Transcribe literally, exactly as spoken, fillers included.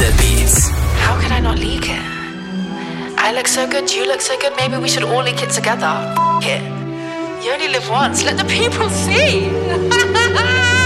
the beats. How can I not leak it? I look so good, you look so good, maybe we should all leak it together. F it. You only live once, let the people see.